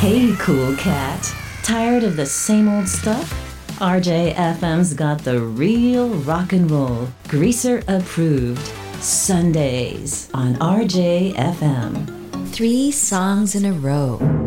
Hey, cool cat. Tired of the same old stuff? RJFM's got the real rock and roll, greaser approved. Sundays on RJFM. 3 songs in a row.